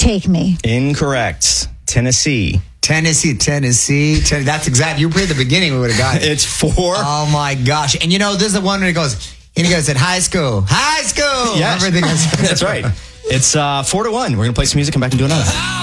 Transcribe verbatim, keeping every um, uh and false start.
Take Me. Incorrect. Tennessee. Tennessee, Tennessee. Ten- that's exact. You played the beginning, we would have got it. It's four. Oh, my gosh. And you know, this is the one where he goes, and he goes at high school. High school. Yes. Everything else. That's right. It's uh, four to one. We're going to play some music, come back and do another.